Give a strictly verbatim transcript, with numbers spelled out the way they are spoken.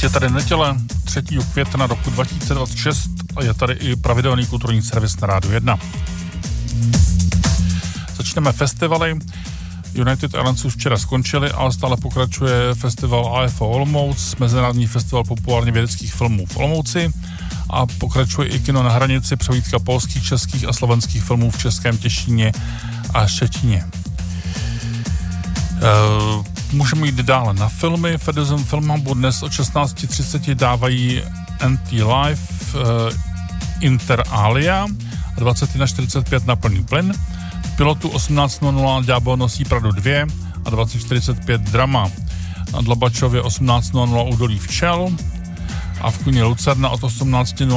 Je tady neděle třetího května roku dva tisíce dvacet šest a je tady i pravidelný kulturní servis na Rádiu jedna. Začneme festivaly. United Airlines už včera skončili, ale stále pokračuje festival A F O Olomouc, Mezinárodní festival populárně vědeckých filmů v Olomouci, a pokračuje i Kino na hranici, přehlídka polských, českých a slovenských filmů v Českém Těšíně a Štětíně. Uh, můžeme jít dále na filmy. Fedezem Filmhubu dnes od šestnáct třicet dávají N T Live uh, Inter Alia a dvacet jedna čtyřicet pět na plný plyn. V pilotu osmnáct nula nula Ďábel nosí Pradu dva a dvacet čtyřicet pět drama. Na Dlabačově osmnáct nula nula Údolí včel a v Kuně Lucerna od osmnáct nula nula